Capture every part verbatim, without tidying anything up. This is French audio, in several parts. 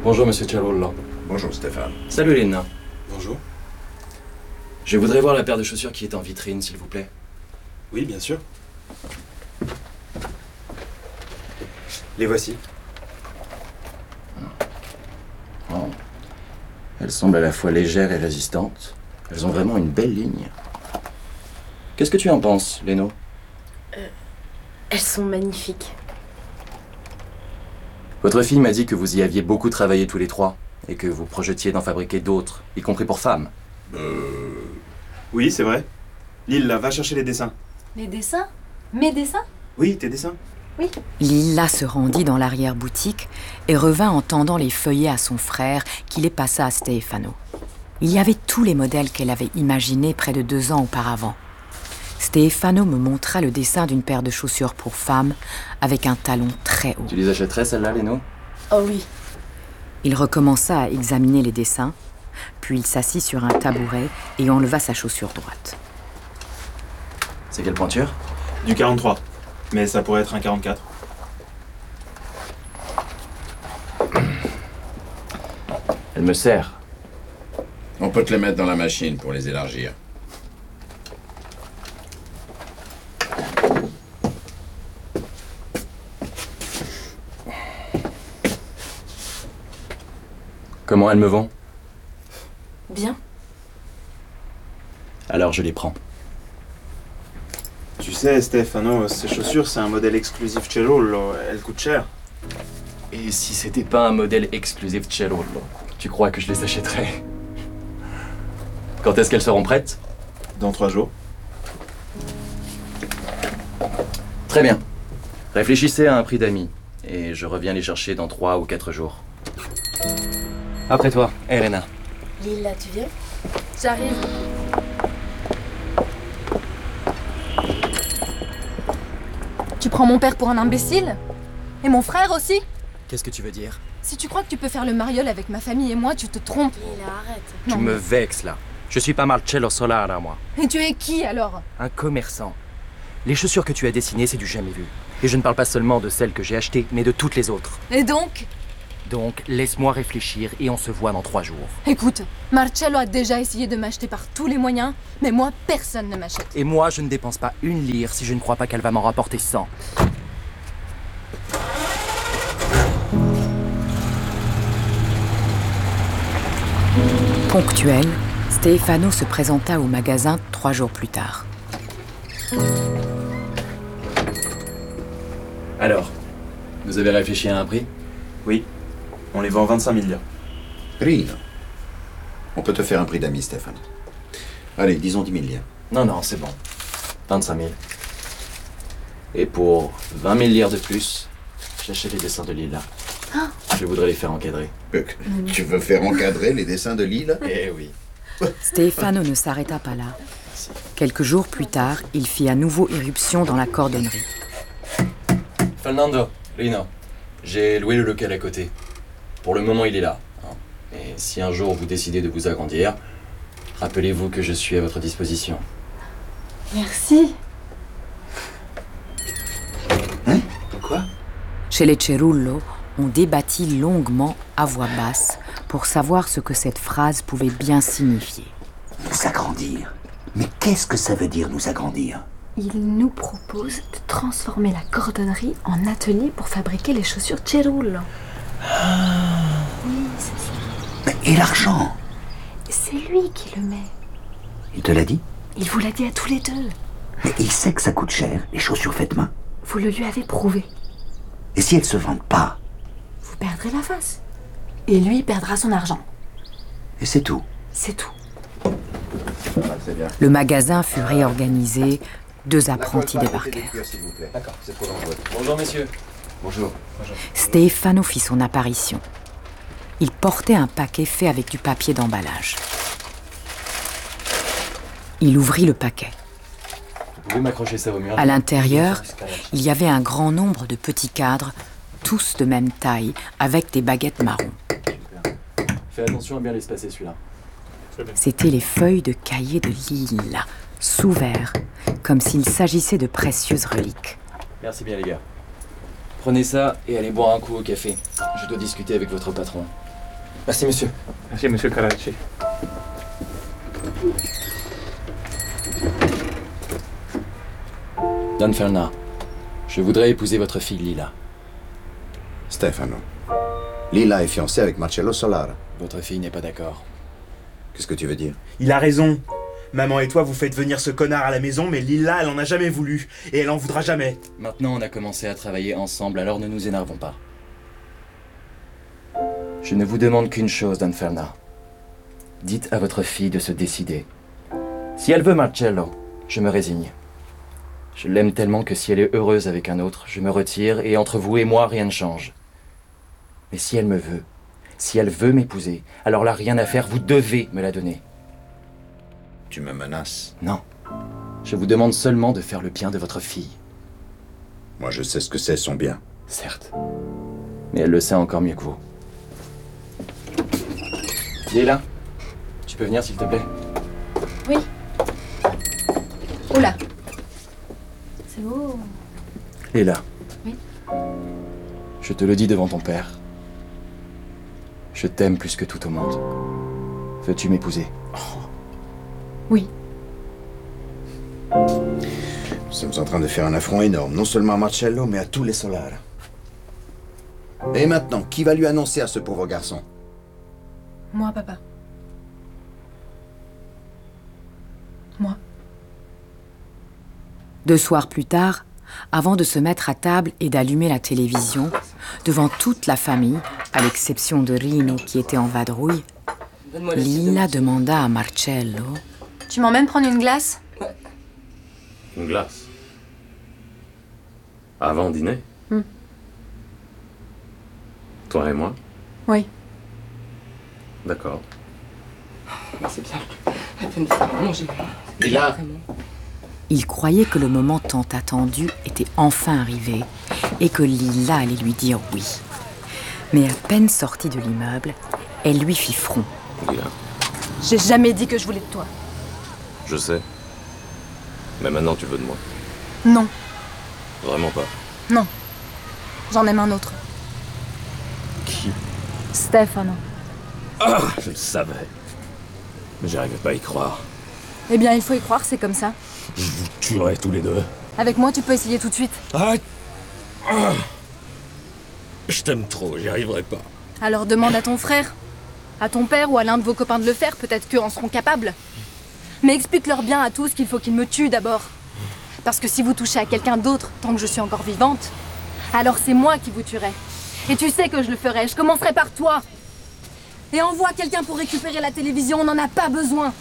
Bonjour, monsieur Ciarullo. Bonjour, Stéphane. Salut, Lina. Bonjour. Je voudrais voir la paire de chaussures qui est en vitrine, s'il vous plaît. Oui, bien sûr. Les voici. Oh. Elles semblent à la fois légères et résistantes. Elles ont vraiment une belle ligne. Qu'est-ce que tu en penses, Leno? euh, Elles sont magnifiques. Votre fille m'a dit que vous y aviez beaucoup travaillé tous les trois et que vous projetiez d'en fabriquer d'autres, y compris pour femmes. Euh... Oui, c'est vrai. Lille, va chercher les dessins. Les dessins? Mes dessins? Oui, tes dessins. Oui. Lilla se rendit dans l'arrière-boutique et revint en tendant les feuillets à son frère qui les passa à Stefano. Il y avait tous les modèles qu'elle avait imaginés près de deux ans auparavant. Stefano me montra le dessin d'une paire de chaussures pour femmes avec un talon très haut. Tu les achèterais, celles-là, Leno? Oh oui. Il recommença à examiner les dessins, puis il s'assit sur un tabouret et enleva sa chaussure droite. C'est quelle pointure? Du quarante-trois. Mais ça pourrait être un quarante-quatre. Elle me sert. On peut te les mettre dans la machine pour les élargir. Comment elles me vont? Bien. Alors je les prends. Tu sais, Stefano, ces chaussures, c'est un modèle exclusif Ciarullo. Elles coûtent cher. Et si c'était pas un modèle exclusif Ciarullo, tu crois que je les achèterais? Quand est-ce qu'elles seront prêtes? Dans trois jours. Très bien. Réfléchissez à un prix d'amis. Et je reviens les chercher dans trois ou quatre jours. Après toi, Elena. Lille, là, tu viens? J'arrive. Tu prends mon père pour un imbécile? Et mon frère aussi? Qu'est-ce que tu veux dire? Si tu crois que tu peux faire le mariole avec ma famille et moi, tu te trompes. Lille, arrête. Tu Non. me vexes là. Je suis pas Marcello Solara, moi. Et tu es qui alors? Un commerçant. Les chaussures que tu as dessinées, c'est du jamais vu. Et je ne parle pas seulement de celles que j'ai achetées, mais de toutes les autres. Et donc? Donc, laisse-moi réfléchir et on se voit dans trois jours. Écoute, Marcello a déjà essayé de m'acheter par tous les moyens, mais moi, personne ne m'achète. Et moi, je ne dépense pas une lire si je ne crois pas qu'elle va m'en rapporter cent. Ponctuel, Stefano se présenta au magasin trois jours plus tard. Alors, vous avez réfléchi à un prix? Oui. On les vend vingt-cinq mille lire. Rino. On peut te faire un prix d'amis, Stéphane. Allez, disons dix mille liens. Non, non, c'est bon. vingt-cinq mille. Et pour vingt mille lire de plus, j'achète les dessins de Lila. Je voudrais les faire encadrer. Euh, Tu veux faire encadrer les dessins de Lille? Eh oui. Stefano ne s'arrêta pas là. Quelques jours plus tard, il fit à nouveau irruption dans la cordonnerie. Fernando, Lino, j'ai loué le local à côté. Pour le moment, il est là. hein. Et si un jour vous décidez de vous agrandir, rappelez-vous que je suis à votre disposition. Merci. Quoi? Chez les Ciarullo, on débattit longuement à voix basse pour savoir ce que cette phrase pouvait bien signifier. Nous agrandir? Mais qu'est-ce que ça veut dire, nous agrandir? Il nous propose de transformer la cordonnerie en atelier pour fabriquer les chaussures Ciarullo. Oui, c'est ça. Mais et l'argent? C'est lui qui le met. Il te l'a dit? Il vous l'a dit à tous les deux. Mais il sait que ça coûte cher, les chaussures faites main. Vous le lui avez prouvé. Et si elles se vendent pas? Vous perdrez la face. Et lui perdra son argent. Et c'est tout. C'est tout. C'est bien. Le magasin fut réorganisé, deux apprentis débarquèrent. D'accord, c'est trop dangereux. Bonjour, messieurs. Bonjour. Stefano fit son apparition. Il portait un paquet fait avec du papier d'emballage. Il ouvrit le paquet. Vous pouvez m'accrocher ça au mur? À l'intérieur, il y avait un grand nombre de petits cadres, tous de même taille, avec des baguettes marron. Fais attention à bien l'espacer, celui-là. C'étaient les feuilles de cahier de Lilla, sous verre, comme s'il s'agissait de précieuses reliques. Merci bien, les gars. Prenez ça et allez boire un coup au café. Je dois discuter avec votre patron. Merci, monsieur. Merci, monsieur Karachi. Don Felna, je voudrais épouser votre fille Lila. Stefano, Lila est fiancée avec Marcello Solara. Votre fille n'est pas d'accord. Qu'est-ce que tu veux dire? Il a raison. Maman et toi, vous faites venir ce connard à la maison, mais Lila, elle en a jamais voulu. Et elle en voudra jamais. Maintenant, on a commencé à travailler ensemble, alors ne nous énervons pas. Je ne vous demande qu'une chose, Don Felna. Dites à votre fille de se décider. Si elle veut Marcello, je me résigne. Je l'aime tellement que si elle est heureuse avec un autre, je me retire et entre vous et moi, rien ne change. Mais si elle me veut, si elle veut m'épouser, alors là, rien à faire, vous devez me la donner. Tu me menaces? Non. Je vous demande seulement de faire le bien de votre fille. Moi, je sais ce que c'est son bien. Certes. Mais elle le sait encore mieux que vous. Lila, tu peux venir s'il te plaît? Oui. Oula. C'est beau. Lila. Oui. Je te le dis devant ton père. Je t'aime plus que tout au monde. Veux-tu m'épouser? Oui. Nous sommes en train de faire un affront énorme, non seulement à Marcello, mais à tous les Solara. Et maintenant, qui va lui annoncer à ce pauvre garçon? Moi, papa. Moi. Deux soirs plus tard, avant de se mettre à table et d'allumer la télévision, devant toute la famille, à l'exception de Rino qui était en vadrouille, Lila demanda à Marcello... Tu m'emmènes prendre une glace? Une glace. Avant dîner. Hmm. Toi et moi? Oui. D'accord. C'est bien. Elle peut me faire manger. Lila. Il croyait que le moment tant attendu était enfin arrivé et que Lila allait lui dire oui. Mais à peine sortie de l'immeuble, elle lui fit front. Lila. J'ai jamais dit que je voulais de toi. Je sais. Mais maintenant tu veux de moi. Non. Vraiment pas. Non. J'en aime un autre. Qui? Stefano. Ah, je le savais. Mais j'arrivais pas à y croire. Eh bien, il faut y croire, c'est comme ça. Je vous tuerai tous les deux. Avec moi, tu peux essayer tout de suite. Arrête. Ah. Je t'aime trop, j'y arriverai pas. Alors demande à ton frère, à ton père ou à l'un de vos copains de le faire, peut-être qu'eux en seront capables. Mais explique-leur bien à tous qu'il faut qu'ils me tuent d'abord. Parce que si vous touchez à quelqu'un d'autre, tant que je suis encore vivante, alors c'est moi qui vous tuerai. Et tu sais que je le ferai, je commencerai par toi. Et envoie quelqu'un pour récupérer la télévision, on n'en a pas besoin.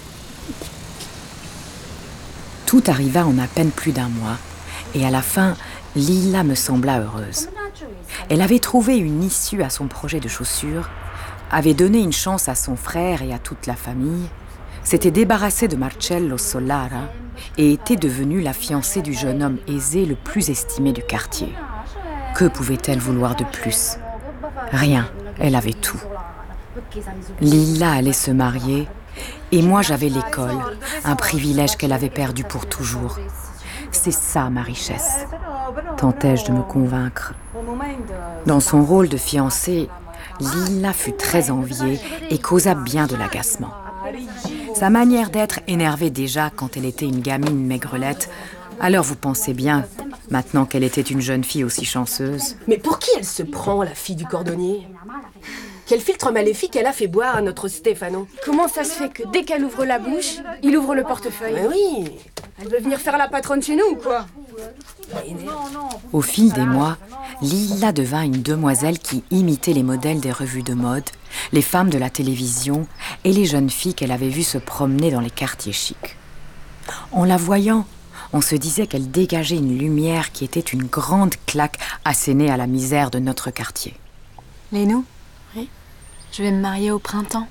Tout arriva en à peine plus d'un mois, et à la fin, Lila me sembla heureuse. Elle avait trouvé une issue à son projet de chaussures, avait donné une chance à son frère et à toute la famille, s'était débarrassée de Marcello Solara et était devenue la fiancée du jeune homme aisé le plus estimé du quartier. Que pouvait-elle vouloir de plus? Rien, elle avait tout. Lila allait se marier, et moi j'avais l'école, un privilège qu'elle avait perdu pour toujours. C'est ça ma richesse, tentai-je de me convaincre. Dans son rôle de fiancée, Lila fut très enviée et causa bien de l'agacement. Sa manière d'être énervait déjà quand elle était une gamine maigrelette, alors vous pensez bien, maintenant qu'elle était une jeune fille aussi chanceuse. Mais pour qui elle se prend, la fille du cordonnier? Quel filtre maléfique elle a fait boire à notre Stefano? Comment ça se fait que dès qu'elle ouvre la bouche, il ouvre le portefeuille? Mais oui. Elle veut venir faire la patronne chez nous ou quoi? Au fil des mois, Lila devint une demoiselle qui imitait les modèles des revues de mode, les femmes de la télévision et les jeunes filles qu'elle avait vues se promener dans les quartiers chics. En la voyant, on se disait qu'elle dégageait une lumière qui était une grande claque assénée à la misère de notre quartier. Lénou? Oui? Je vais me marier au printemps.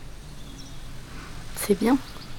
C'est bien.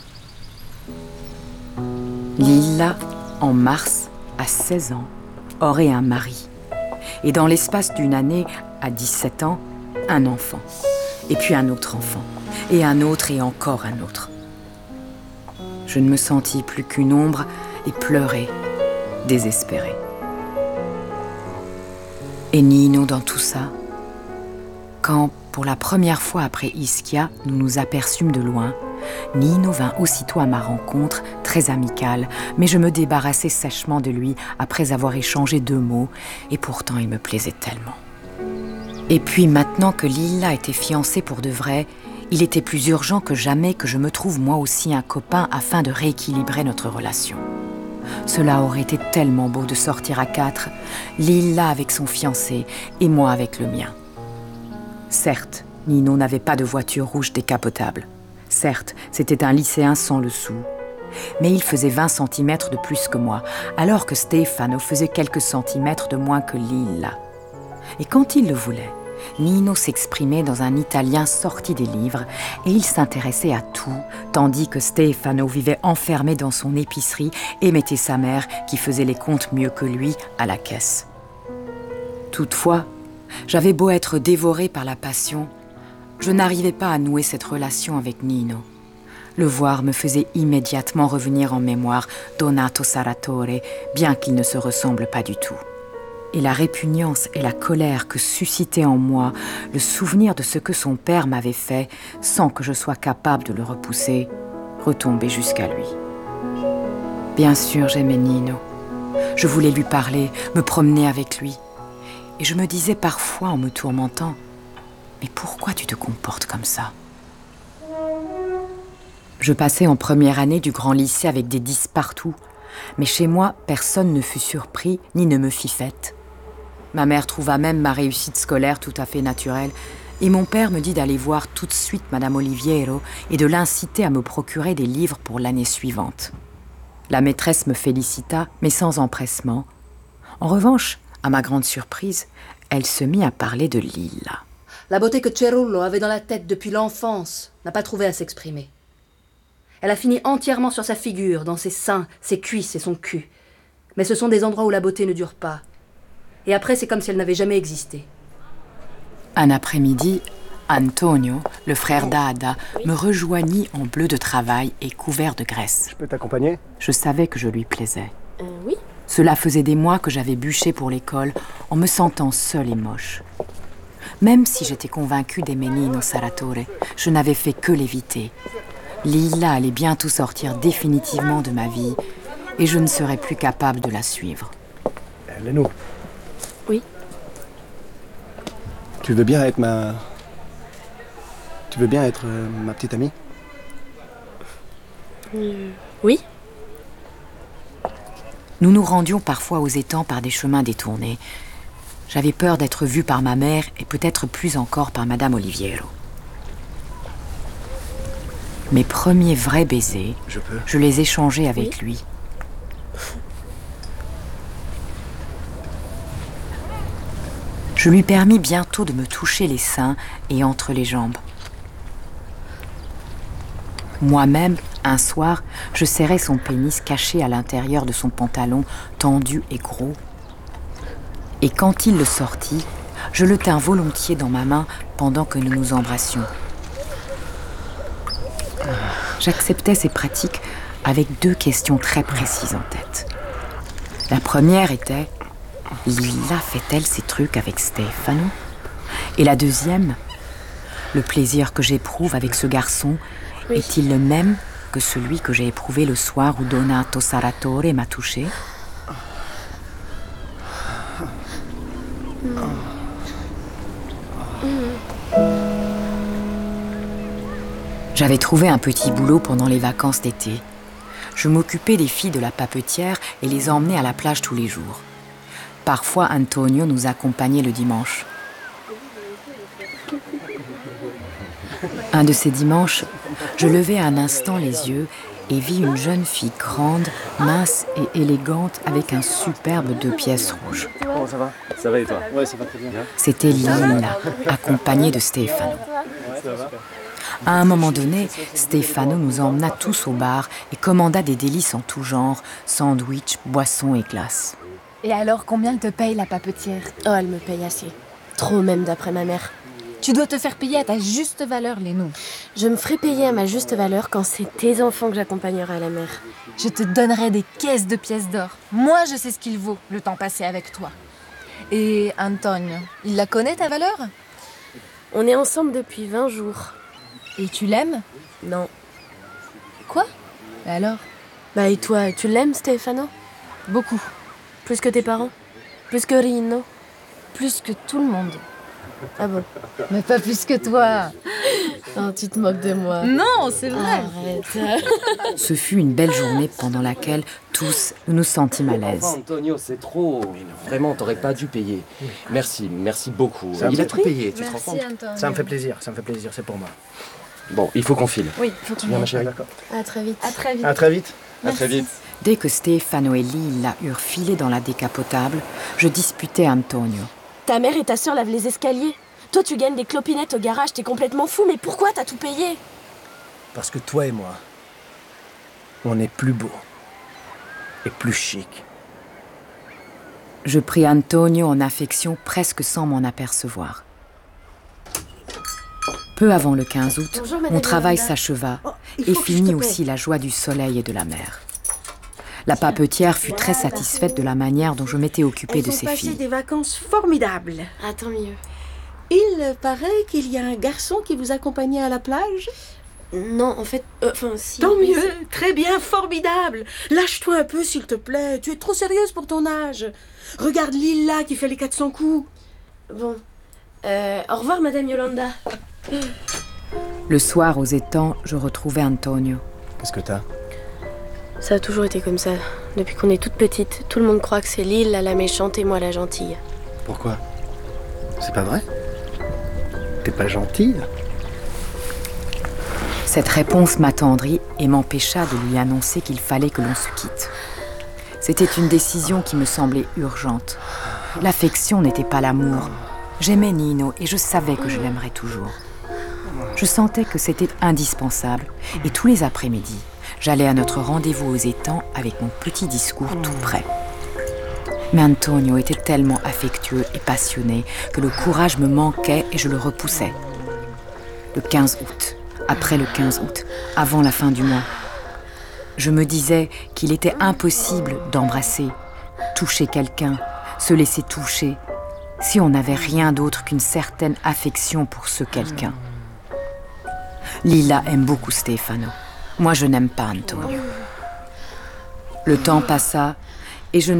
Lila, en mars, à seize ans, aurait un mari. Et dans l'espace d'une année, à dix-sept ans, un enfant. Et puis un autre enfant. Et un autre et encore un autre. Je ne me sentis plus qu'une ombre et pleurais, désespérée. Et Nino dans tout ça? Quand, pour la première fois après Ischia, nous nous aperçûmes de loin. Nino vint aussitôt à ma rencontre, très amical, mais je me débarrassai sèchement de lui après avoir échangé deux mots, et pourtant il me plaisait tellement. Et puis maintenant que Lilla était fiancée pour de vrai, il était plus urgent que jamais que je me trouve moi aussi un copain afin de rééquilibrer notre relation. Cela aurait été tellement beau de sortir à quatre, Lilla avec son fiancé et moi avec le mien. Certes, Nino n'avait pas de voiture rouge décapotable. Certes, c'était un lycéen sans le sou. Mais il faisait vingt centimètres de plus que moi, alors que Stefano faisait quelques centimètres de moins que Lilla. Et quand il le voulait, Nino s'exprimait dans un italien sorti des livres et il s'intéressait à tout, tandis que Stefano vivait enfermé dans son épicerie et mettait sa mère, qui faisait les comptes mieux que lui, à la caisse. Toutefois, j'avais beau être dévorée par la passion, je n'arrivais pas à nouer cette relation avec Nino. Le voir me faisait immédiatement revenir en mémoire Donato Saratore, bien qu'il ne se ressemble pas du tout. Et la répugnance et la colère que suscitait en moi le souvenir de ce que son père m'avait fait, sans que je sois capable de le repousser, retombaient jusqu'à lui. Bien sûr, j'aimais Nino. Je voulais lui parler, me promener avec lui. Et je me disais parfois en me tourmentant, « Mais pourquoi tu te comportes comme ça ?» Je passais en première année du grand lycée avec des dix partout, mais chez moi, personne ne fut surpris ni ne me fit fête. Ma mère trouva même ma réussite scolaire tout à fait naturelle, et mon père me dit d'aller voir tout de suite Madame Oliviero et de l'inciter à me procurer des livres pour l'année suivante. La maîtresse me félicita, mais sans empressement. En revanche, à ma grande surprise, elle se mit à parler de Lilla. La beauté que Cerullo avait dans la tête depuis l'enfance n'a pas trouvé à s'exprimer. Elle a fini entièrement sur sa figure, dans ses seins, ses cuisses et son cul. Mais ce sont des endroits où la beauté ne dure pas. Et après, c'est comme si elle n'avait jamais existé. Un après-midi, Antonio, le frère d'Ada, me rejoignit en bleu de travail et couvert de graisse. Je peux t'accompagner ? Je savais que je lui plaisais. Euh, oui. Cela faisait des mois que j'avais bûché pour l'école en me sentant seule et moche. Même si j'étais convaincue d'aimer Nino Saratore, je n'avais fait que l'éviter. Lilla allait bientôt sortir définitivement de ma vie et je ne serais plus capable de la suivre. Leno. Oui. Tu veux bien être ma... Tu veux bien être euh, ma petite amie ? euh, Oui. Nous nous rendions parfois aux étangs par des chemins détournés. J'avais peur d'être vue par ma mère et peut-être plus encore par Madame Oliviero. Mes premiers vrais baisers, je, peux. je les échangeais avec oui. lui. Je lui permis bientôt de me toucher les seins et entre les jambes. Moi-même, un soir, je serrais son pénis caché à l'intérieur de son pantalon, tendu et gros. Et quand il le sortit, je le tins volontiers dans ma main pendant que nous nous embrassions. J'acceptais ces pratiques avec deux questions très précises en tête. La première était... Lilla fait-elle ces trucs avec Stefano ? Et la deuxième, le plaisir que j'éprouve avec ce garçon oui. est-il le même que celui que j'ai éprouvé le soir où Donato Saratore m'a touché ? mmh. Mmh. J'avais trouvé un petit boulot pendant les vacances d'été. Je m'occupais des filles de la papetière et les emmenais à la plage tous les jours. Parfois, Antonio nous accompagnait le dimanche. Un de ces dimanches, je levai un instant les yeux et vis une jeune fille grande, mince et élégante avec un superbe deux pièces rouges. Comment ça va ? Ça va et toi ? Ouais, ça va très bien. C'était Lilla, accompagnée de Stefano. À un moment donné, Stefano nous emmena tous au bar et commanda des délices en tout genre, sandwichs, boissons et glaces. Et alors, combien te paye la papetière ? Oh, elle me paye assez. Trop même, d'après ma mère. Tu dois te faire payer à ta juste valeur, Léno. Je me ferai payer à ma juste valeur quand c'est tes enfants que j'accompagnerai à la mer. Je te donnerai des caisses de pièces d'or. Moi, je sais ce qu'il vaut, le temps passé avec toi. Et Antonio, il la connaît, ta valeur ? On est ensemble depuis vingt jours. Et tu l'aimes? Non. Quoi? Et alors? Bah et toi, tu l'aimes, Stefano? Beaucoup. Plus que tes parents? Plus que Rino? Plus que tout le monde. Ah bon? Mais pas plus que toi. Oh, tu te moques de moi. Non, c'est vrai. Arrête. Ce fut une belle journée pendant laquelle, tous, nous nous sentîmes à l'aise. Enfin, Antonio, c'est trop. Vraiment, t'aurais pas dû payer. Merci, merci beaucoup. Ça me Il a fait tout pris. payé, tu te rends compte? Antonio. Ça me fait plaisir, ça me fait plaisir, c'est pour moi. Bon, il faut qu'on file. Oui, faut Tu viens, ma chérie? D'accord. À très vite. À très vite. À très vite. À très vite. Dès que Stefano et Lilla eurent filé dans la décapotable, je disputais Antonio. Ta mère et ta sœur lavent les escaliers. Toi, tu gagnes des clopinettes au garage, t'es complètement fou, mais pourquoi t'as tout payé? Parce que toi et moi, on est plus beau et plus chic. Je pris Antonio en affection presque sans m'en apercevoir. Peu avant le quinze août, Bonjour, Madame mon travail Yolanda. s'acheva Oh, il et faut que je finit te paie. aussi la joie du soleil et de la mer. La papetière fut très satisfaite de la manière dont je m'étais occupée Elles de ont ses passé filles. des vacances formidables. Ah, tant mieux. Il paraît qu'il y a un garçon qui vous accompagnait à la plage. Non, en fait, euh, enfin, si. Tant oui, mieux, c'est- très bien, formidable. Lâche-toi un peu, s'il te plaît. Tu es trop sérieuse pour ton âge. Regarde Lilla qui fait les quatre cents coups. Bon. Euh, au revoir, Madame Yolanda. Le soir, aux étangs, je retrouvais Antonio. Qu'est-ce que t'as? Ça a toujours été comme ça. Depuis qu'on est toute petite, tout le monde croit que c'est Lilla la méchante et moi la gentille. Pourquoi? C'est pas vrai? T'es pas gentille? Cette réponse m'attendrit et m'empêcha de lui annoncer qu'il fallait que l'on se quitte. C'était une décision qui me semblait urgente. L'affection n'était pas l'amour. J'aimais Nino et je savais que je l'aimerais toujours. Je sentais que c'était indispensable et tous les après-midi, j'allais à notre rendez-vous aux étangs avec mon petit discours tout prêt. Mais Antonio était tellement affectueux et passionné que le courage me manquait et je le repoussais. Le quinze août, après le quinze août, avant la fin du mois, je me disais qu'il était impossible d'embrasser, toucher quelqu'un, se laisser toucher, si on n'avait rien d'autre qu'une certaine affection pour ce quelqu'un. Lilla aime beaucoup Stefano. Moi, je n'aime pas Antonio. Le temps passa et je ne